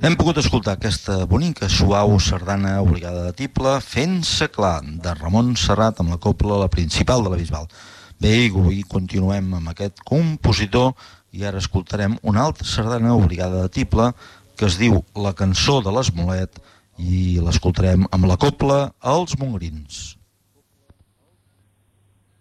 Hem pogut escoltar aquesta bonica, suau sardana obligada de tible, Fent-se clar, de Ramon Serrat, amb la cobla La Principal de la Bisbal. Bé, i avui continuem amb aquest compositor i ara escoltarem una altra sardana obligada de tible que es diu La cançó de l'Esmolet i l'escoltarem amb la cobla Els Mongrins.